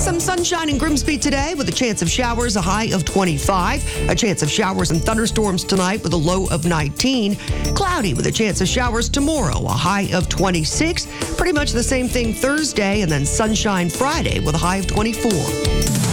Some sunshine in Grimsby today with a chance of showers, a high of 25. A chance of showers and thunderstorms tonight with a low of 19. Cloudy with a chance of showers tomorrow, a high of 26. Pretty much the same thing Thursday, and then sunshine Friday with a high of 24.